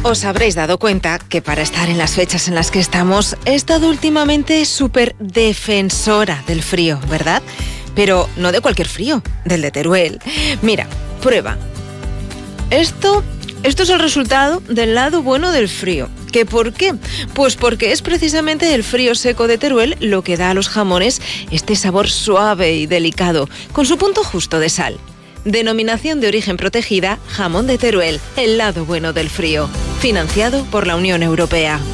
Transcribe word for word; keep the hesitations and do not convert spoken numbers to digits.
Os habréis dado cuenta que para estar en las fechas en las que estamos he estado últimamente súper defensora del frío, ¿verdad? Pero no de cualquier frío, del de Teruel. Mira, prueba. Esto, esto es el resultado del lado bueno del frío. ¿Qué por qué? Pues porque es precisamente el frío seco de Teruel lo que da a los jamones este sabor suave y delicado, con su punto justo de sal. Denominación de origen protegida, jamón de Teruel, el lado bueno del frío. Financiado por la Unión Europea.